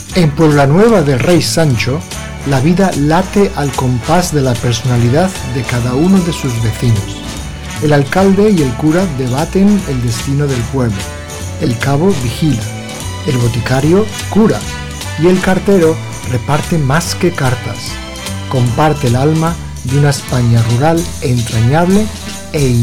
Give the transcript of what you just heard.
En Pueblanueva del Rey Sancho, la vida late al compás de la personalidad de cada uno de sus vecinos. El alcalde y el cura debaten el destino del pueblo, el cabo vigila, el boticario cura y el cartero reparte más que cartas. Comparte el alma de una España rural entrañable e